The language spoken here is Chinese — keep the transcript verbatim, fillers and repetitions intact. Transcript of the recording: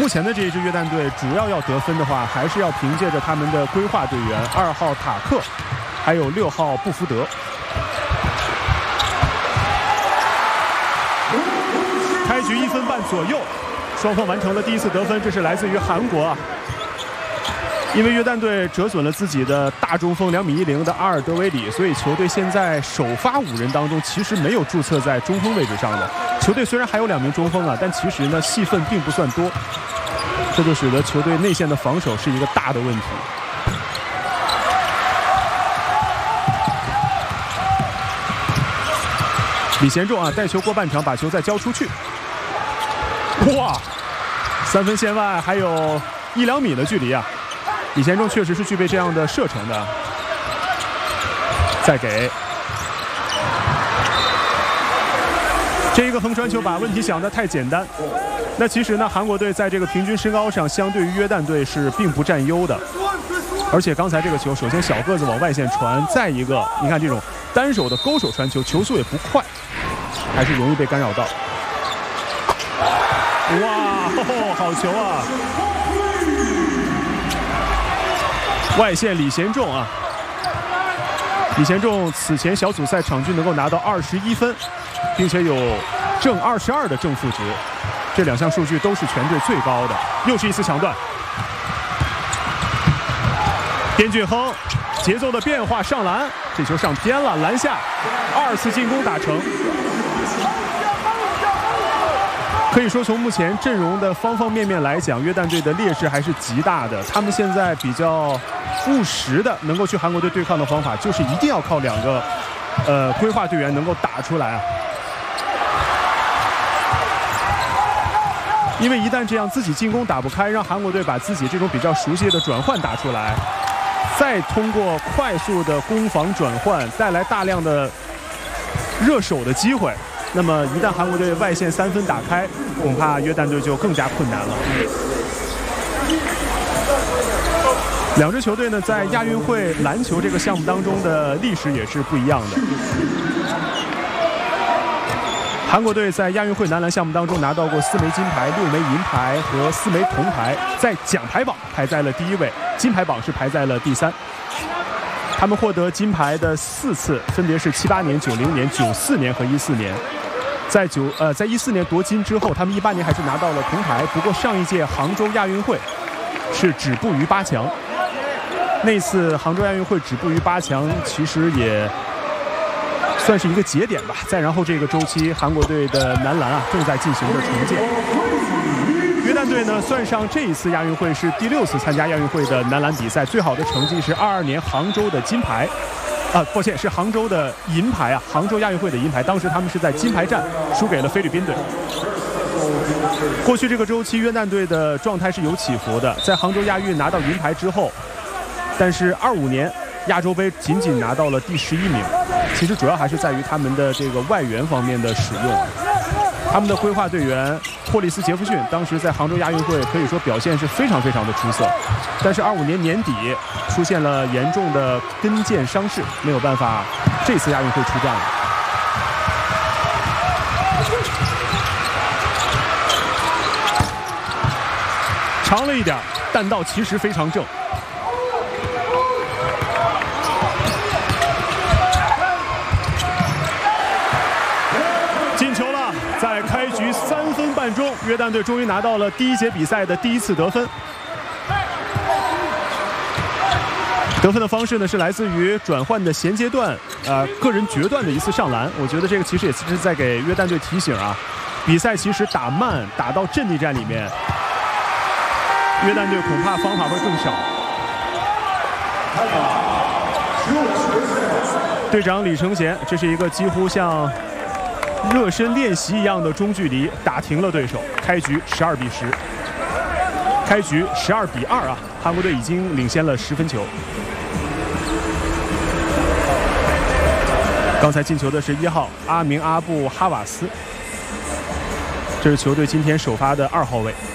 前的这一支约旦队主要要得分的话，还是要凭借着他们的规划队员二号塔克，还有六号布福德。开局一分半左右，双方完成了第一次得分，这是来自于韩国啊。因为约旦队折损了自己的大中锋两米一零的阿尔德维里，所以球队现在首发五人当中其实没有注册在中锋位置上的。球队虽然还有两名中锋啊，但其实呢戏份并不算多，这就使得球队内线的防守是一个大的问题。李贤仲啊带球过半场，把球再交出去。哇，三分线外还有一两米的距离啊！李贤仲确实是具备这样的射程的。再给这一个横传球，把问题想得太简单。那其实呢，韩国队在这个平均身高上，相对于约旦队是并不占优的。而且刚才这个球，首先小个子往外线传，再一个，你看这种单手的勾手传球，球速也不快，还是容易被干扰到。哇，哦、好球啊！外线李贤仲啊，李贤仲此前小组赛场均能够拿到二十一分，并且有正二十二的正负值，这两项数据都是全队最高的。又是一次抢断，边俊亨节奏的变化上篮，这球上偏了，篮下，二次进攻打成。可以说，从目前阵容的方方面面来讲，约旦队的劣势还是极大的。他们现在比较务实的，能够去韩国队对抗的方法，就是一定要靠两个，呃，规划队员能够打出来啊。因为一旦这样自己进攻打不开，让韩国队把自己这种比较熟悉的转换打出来，再通过快速的攻防转换带来大量的热手的机会。那么一旦韩国队外线三分打开，恐怕约旦队就更加困难了。两支球队呢，在亚运会篮球这个项目当中的历史也是不一样的。韩国队在亚运会男篮项目当中拿到过四枚金牌、六枚银牌和四枚铜牌，在奖牌榜排在了第一位，金牌榜是排在了第三。他们获得金牌的四次，分别是七八年、九零年、九四年和一四年。在九呃，在一四年夺金之后，他们一八年还是拿到了铜牌。不过上一届杭州亚运会是止步于八强。那次杭州亚运会止步于八强，其实也算是一个节点吧。再然后这个周期，韩国队的男篮啊正在进行着重建。约旦队呢，算上这一次亚运会是第六次参加亚运会的男篮比赛，最好的成绩是二二年杭州的金牌。啊，抱歉，是杭州的银牌啊！杭州亚运会的银牌，当时他们是在金牌战输给了菲律宾队。过去这个周期，约旦队的状态是有起伏的。在杭州亚运拿到银牌之后，但是二五年亚洲杯仅仅拿到了第十一名。其实主要还是在于他们的这个外援方面的使用。他们的规划队员霍利斯·杰弗逊当时在杭州亚运会可以说表现是非常非常的出色，但是二五年年底出现了严重的跟腱伤势，没有办法这次亚运会出战了。长了一点，弹道其实非常正。进球了！在开局三分半钟，约旦队终于拿到了第一节比赛的第一次得分。得分的方式呢是来自于转换的衔接段，呃，个人决断的一次上篮。我觉得这个其实也是在给约旦队提醒啊，比赛其实打慢，打到阵地战里面，约旦队恐怕方法会更少。队长李承贤，这是一个几乎像热身练习一样的中距离，打停了对手。开局十二比十，开局十二比二啊！韩国队已经领先了十分球。刚才进球的是一号阿明阿布哈瓦斯，这是球队今天首发的二号位。